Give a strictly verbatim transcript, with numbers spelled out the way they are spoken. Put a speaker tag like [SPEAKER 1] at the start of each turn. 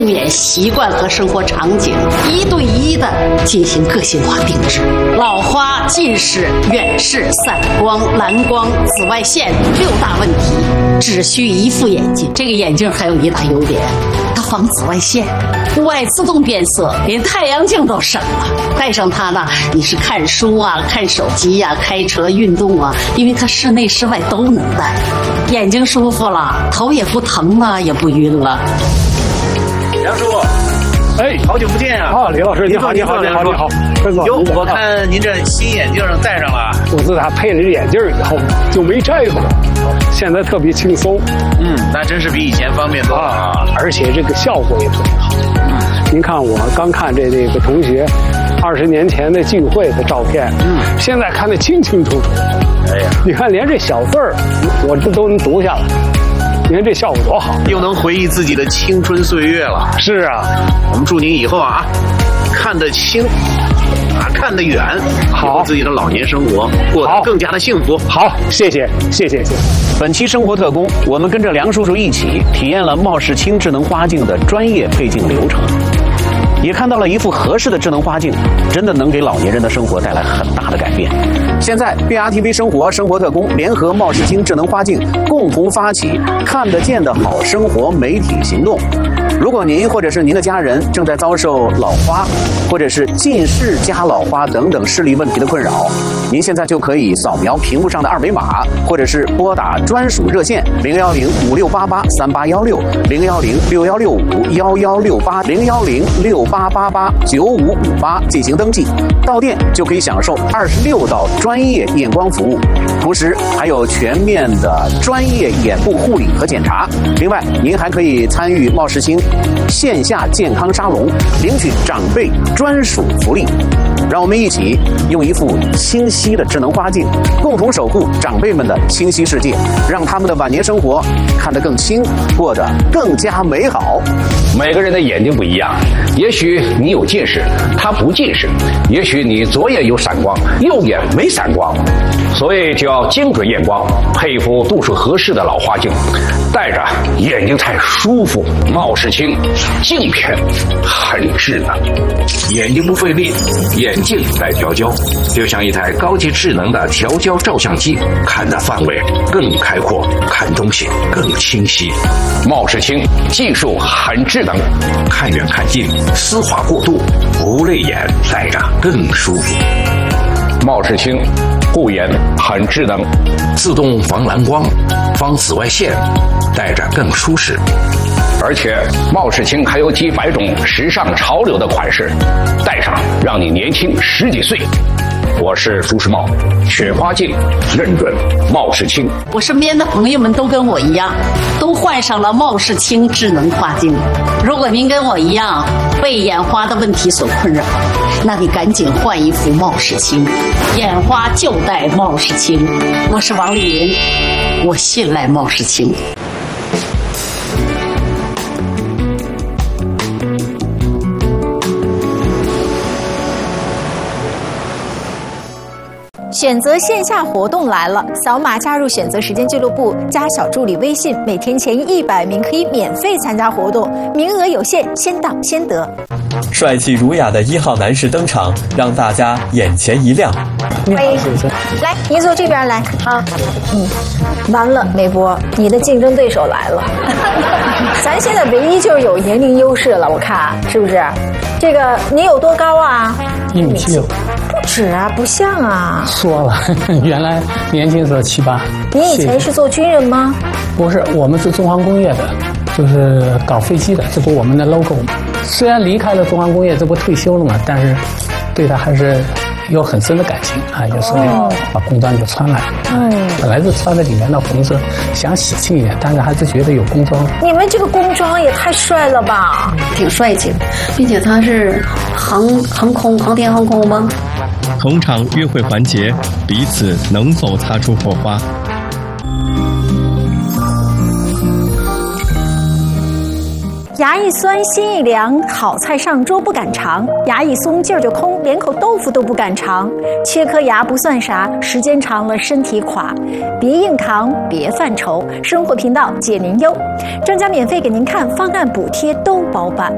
[SPEAKER 1] 眼习惯和生活场景，一对一的进行个性化定制。老花、近视、远视、散光、蓝光、紫外线六大问题，只需一副眼镜。这个眼镜还有一大优点，它防紫外线，户外自动变色，连太阳镜都省了。戴上它呢，你是看书啊、看手机呀、啊、开车、运动啊，因为它室内室外都能戴，眼睛舒服了，头也不疼了，也不晕了。
[SPEAKER 2] 梁叔，
[SPEAKER 3] 哎，
[SPEAKER 2] 好久不见啊！
[SPEAKER 3] 啊，李老师，你好，你好，你好，你好。
[SPEAKER 2] 哟，我看您这新眼镜戴上了。
[SPEAKER 3] 我自打配了这眼镜以后就没摘过，现在特别轻松。
[SPEAKER 2] 嗯，那真是比以前方便多了啊！
[SPEAKER 3] 而且这个效果也特别好。嗯，您看我刚看这这个同学二十年前的聚会的照片，嗯，现在看得清清楚楚。哎呀，你看连这小字儿，我这都能读下来。你看这效果多好，
[SPEAKER 2] 又能回忆自己的青春岁月了。
[SPEAKER 3] 是啊，
[SPEAKER 2] 我们祝您以后啊，看得清，啊看得远，好，自己的老年生活过得更加的幸福。
[SPEAKER 3] 好，谢谢，谢谢，谢谢。
[SPEAKER 2] 本期生活特工，我们跟着梁叔叔一起体验了茂世清智能花镜的专业配镜流程。也看到了一副合适的智能花镜，真的能给老年人的生活带来很大的改变。现在 B R T V 生活生活特工联合茂世清智能花镜共同发起看得见的好生活媒体行动。如果您或者是您的家人正在遭受老花或者是近视加老花等等视力问题的困扰，您现在就可以扫描屏幕上的二维码，或者是拨打专属热线零幺零五六八八三八幺六零幺零六幺六五幺幺六八零幺零六八八八九五五八进行登记，到店就可以享受二十六道专业验光服务，同时还有全面的专业眼部护理和检查。另外，您还可以参与茂世清线下健康沙龙，领取长辈专属福利。让我们一起用一副清晰的智能花镜，共同守护长辈们的清晰世界，让他们的晚年生活看得更清，过得更加美好。
[SPEAKER 4] 每个人的眼睛不一样，也许你有近视，他不近视；也许你左眼有散光，右眼没散光。所以就要精准验光，配副度数合适的老花镜，戴着眼睛才舒服。茂世清镜片很智能，眼睛不费力，眼镜带调焦，就像一台高级智能的调焦照相机，看的范围更开阔，看东西更清晰。茂世清技术很智能，看远看近，丝滑过渡，不累眼，戴着更舒服。茂世清护眼很智能，自动防蓝光、防紫外线，戴着更舒适。而且茂世清还有几百种时尚潮流的款式，戴上让你年轻十几岁。我是朱时茂，雪花镜认准茂世清。
[SPEAKER 1] 我身边的朋友们都跟我一样，都换上了茂世清智能花镜。如果您跟我一样被眼花的问题所困扰，那你赶紧换一副茂世清，眼花就戴茂世清。我是王丽云，我信赖茂世清。
[SPEAKER 5] 选择线下活动来了，扫码加入选择时间俱乐部，加小助理微信，每天前一百名可以免费参加活动，名额有限，先到先得。
[SPEAKER 6] 帅气儒雅的一号男士登场，让大家眼前一亮。
[SPEAKER 5] 欢迎，来，你走这边来。好，嗯，完了，美波，你的竞争对手来了。咱现在唯一就是有年龄优势了，我看是不是？这个你有多高啊？
[SPEAKER 7] 一米七六。
[SPEAKER 5] 不止啊，不像啊。
[SPEAKER 7] 说了，原来年轻时候七八。
[SPEAKER 5] 你以前是做军人吗？
[SPEAKER 7] 不是，我们是中航工业的，就是搞飞机的，这不我们的 logo 吗？虽然离开了中航工业，这不退休了嘛，但是对他还是有很深的感情啊。有时候把工装就穿来，嗯，本来是穿在里面的红色，想喜庆一点，但是还是觉得有工装。
[SPEAKER 5] 你们这个工装也太帅了吧，
[SPEAKER 1] 挺帅气的，并且它是航航空航天航空吗？
[SPEAKER 6] 同场约会环节，彼此能否擦出火花？
[SPEAKER 5] 牙一酸心一凉，好菜上桌不敢尝；牙一松劲儿就空，连口豆腐都不敢尝。缺颗牙不算啥，时间长了身体垮。别硬扛，别犯愁，生活频道解您忧，专家免费给您看，方案补贴都包办。